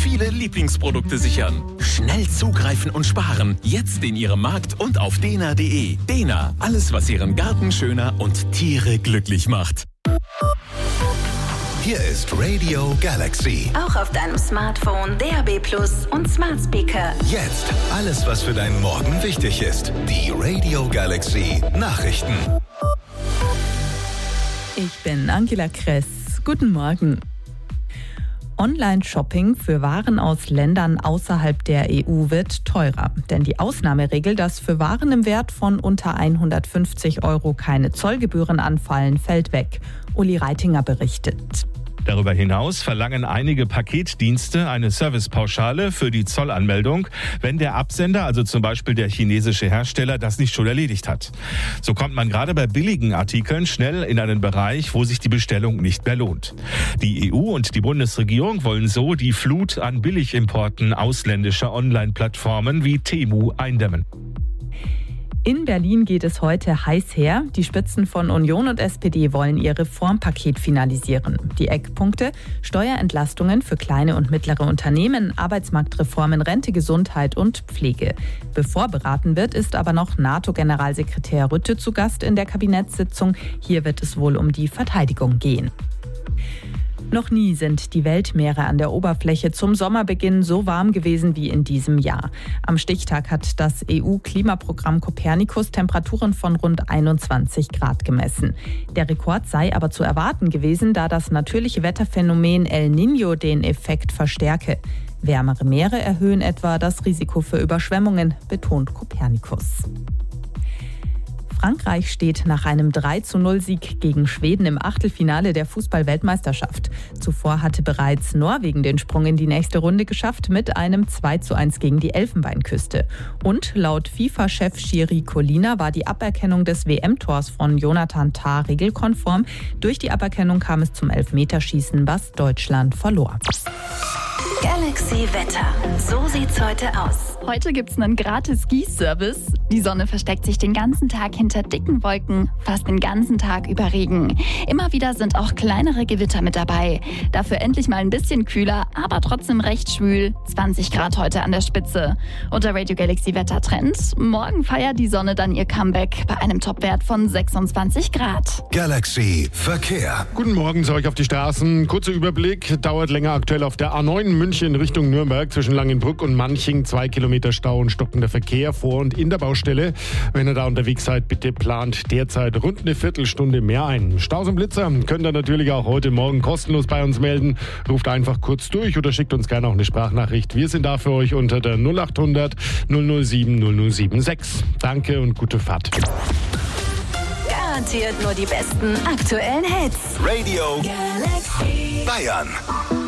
viele Lieblingsprodukte sichern. Schnell zugreifen und sparen. Jetzt in Ihrem Markt und auf dena.de. Dena, alles was Ihren Garten schöner und Tiere glücklich macht. Hier ist Radio Galaxy. Auch auf deinem Smartphone, DAB+ und Smart Speaker. Jetzt alles, was für deinen Morgen wichtig ist. Die Radio Galaxy Nachrichten. Ich bin Angela Kress. Guten Morgen. Online-Shopping für Waren aus Ländern außerhalb der EU wird teurer. Denn die Ausnahmeregel, dass für Waren im Wert von unter 150 € keine Zollgebühren anfallen, fällt weg. Uli Reitinger berichtet. Darüber hinaus verlangen einige Paketdienste eine Servicepauschale für die Zollanmeldung, wenn der Absender, also zum Beispiel der chinesische Hersteller, das nicht schon erledigt hat. So kommt man gerade bei billigen Artikeln schnell in einen Bereich, wo sich die Bestellung nicht mehr lohnt. Die EU und die Bundesregierung wollen so die Flut an Billigimporten ausländischer Online-Plattformen wie Temu eindämmen. In Berlin geht es heute heiß her. Die Spitzen von Union und SPD wollen ihr Reformpaket finalisieren. Die Eckpunkte: Steuerentlastungen für kleine und mittlere Unternehmen, Arbeitsmarktreformen, Rente, Gesundheit und Pflege. Bevor beraten wird, ist aber noch NATO-Generalsekretär Rutte zu Gast in der Kabinettssitzung. Hier wird es wohl um die Verteidigung gehen. Noch nie sind die Weltmeere an der Oberfläche zum Sommerbeginn so warm gewesen wie in diesem Jahr. Am Stichtag hat das EU-Klimaprogramm Copernicus Temperaturen von rund 21 Grad gemessen. Der Rekord sei aber zu erwarten gewesen, da das natürliche Wetterphänomen El Niño den Effekt verstärke. Wärmere Meere erhöhen etwa das Risiko für Überschwemmungen, betont Copernicus. Frankreich steht nach einem 3:0-Sieg gegen Schweden im Achtelfinale der Fußball-Weltmeisterschaft. Zuvor hatte bereits Norwegen den Sprung in die nächste Runde geschafft mit einem 2:1 gegen die Elfenbeinküste. Und laut FIFA-Chef Jiri Kolina war die Aberkennung des WM-Tors von Jonathan Tah regelkonform. Durch die Aberkennung kam es zum Elfmeterschießen, was Deutschland verlor. Galaxy Wetter. So sieht's heute aus. Heute gibt's einen gratis Gießservice. Die Sonne versteckt sich den ganzen Tag hinter dicken Wolken, fast den ganzen Tag über Regen. Immer wieder sind auch kleinere Gewitter mit dabei. Dafür endlich mal ein bisschen kühler, aber trotzdem recht schwül. 20 Grad heute an der Spitze. Unter Radio Galaxy Wettertrend. Morgen feiert die Sonne dann ihr Comeback bei einem Topwert von 26 Grad. Galaxy Verkehr. Guten Morgen zu euch auf die Straßen. Kurzer Überblick. Dauert länger aktuell auf der A9 München Richtung Nürnberg zwischen Langenbrück und Manching. 2 Kilometer Stau und stockender Verkehr vor und in der Baustelle. Wenn ihr da unterwegs seid, bitte plant derzeit rund eine Viertelstunde mehr ein. Staus und Blitzer könnt ihr natürlich auch heute Morgen kostenlos bei uns melden. Ruft einfach kurz durch oder schickt uns gerne auch eine Sprachnachricht. Wir sind da für euch unter der 0800 007 0076. Danke und gute Fahrt. Garantiert nur die besten aktuellen Hits. Radio Galaxy Bayern.